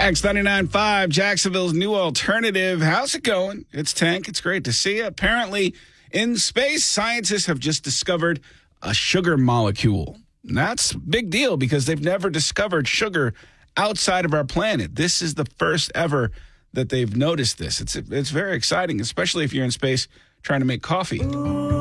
X 99.5, Jacksonville's new alternative. How's it going? It's Tank. It's great to see you. Apparently, in space, scientists have just discovered a sugar molecule. And that's a big deal because they've never discovered sugar outside of our planet. This is the first ever that they've noticed this. It's very exciting, especially if you're in space trying to make coffee.